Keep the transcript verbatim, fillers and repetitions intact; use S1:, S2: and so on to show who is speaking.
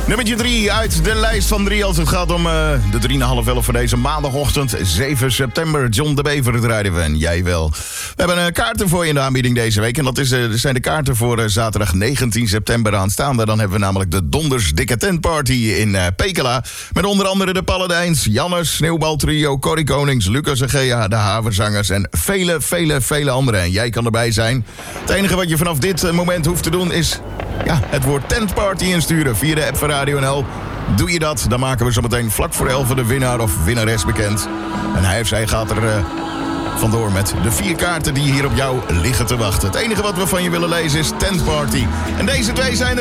S1: Nummertje drie uit de lijst van drie als het gaat om uh, de drieënhalf elf voor deze maandagochtend, zeven september. John de Bever draaien we en jij wel. We hebben uh, kaarten voor je in de aanbieding deze week. En dat is, uh, zijn de kaarten voor uh, zaterdag negentien september aanstaande. Dan hebben we namelijk de Donders Dikke Tentparty in uh, Pekela. Met onder andere de Paladijns, Jannes, Sneeuwbaltrio, Corrie Konings, Lucas en Gea, de Haverzangers en vele, vele, vele anderen. En jij kan erbij zijn. Het enige wat je vanaf dit uh, moment hoeft te doen is ja, het woord tentparty insturen via de app van Radio N L. Doe je dat, dan maken we zometeen vlak voor elf de winnaar of winnares bekend. En hij of zij gaat er uh, vandoor met de vier kaarten die hier op jou liggen te wachten. Het enige wat we van je willen lezen is tentparty. En deze twee zijn er